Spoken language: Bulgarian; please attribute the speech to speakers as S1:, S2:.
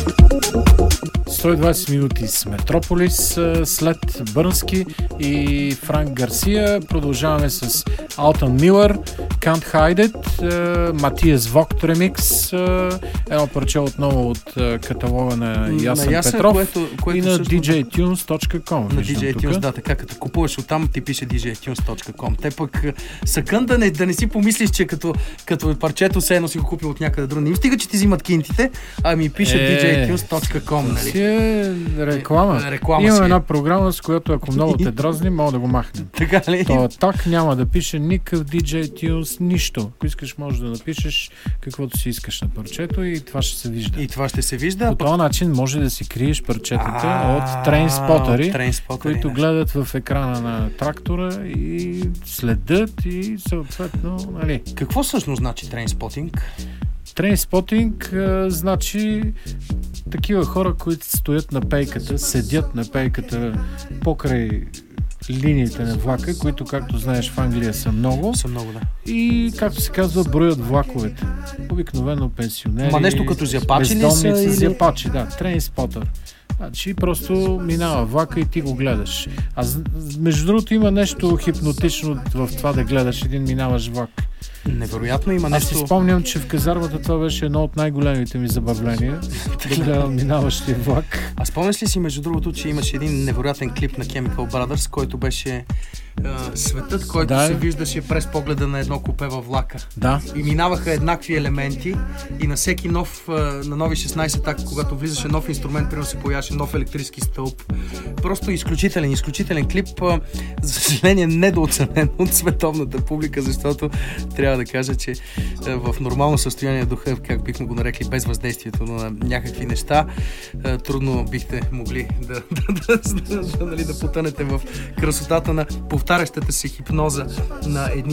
S1: 120 минути с Метрополис, след Бърнски и Франк Гарсия. Продължаваме с Алтън Милър, Can't Hide It, Матиас Вогт ремикс, едно парче отново от каталога на Ясен Петров, което и на djtunes.com.
S2: На djtunes, да, така, като купуваш оттам, ти пише djtunes.com. Те пък са кън да не си помислиш, че като парчето се едно си го купил от някъде друго. Не им стига, че ти взимат кинтите, ами пише djtunes.com, нали?
S1: Реклама. Имам една програма, с която ако много те дразни, мога да го махнем.
S2: Така ли?
S1: Так няма да пише никакъв DJ Tunes, нищо. Ако искаш, можеш да напишеш каквото си искаш на парчето и това ще се вижда.
S2: И това ще се вижда.
S1: По този начин може да си криеш парчетата от трейнспотъри, които гледат в екрана на трактора и следят и съответно, нали.
S2: Какво всъщност значи трейнспотинг?
S1: Трейнспотинг значи такива хора, които стоят на пейката, седят на пейката покрай линиите на влака, които, както знаеш, в Англия са много.
S2: Да.
S1: И, както се казва, броят влаковете. Обикновено пенсионери.
S2: Ма нещо като зяпачи ли са?
S1: Или... Зяпачи, да. Трейнспотър. Значи просто минава влака и ти го гледаш. А между другото има нещо хипнотично в това да гледаш един минаващ влак.
S2: Невероятно има нещо.
S1: Аз си спомням, че в казармата това беше едно от най-големите ми забавления. Да гледам минаващия влак.
S2: А спомняш ли си, между другото, че имаше един невероятен клип на Chemical Brothers, който беше светът, който се виждаше през погледа на едно купе във влака.
S1: Да.
S2: И минаваха еднакви елементи и на всеки на нови 16 така, когато влизаше нов инструмент, примерно се появяваше нов електрически стълб. Просто изключителен клип, за съжаление недооценен от световната публика, защото трябва да кажа, че в нормално състояние духа, как бихме го нарекли, без въздействието на някакви неща, трудно бихте могли да потънете в красотата на повтарящата се хипноза на едни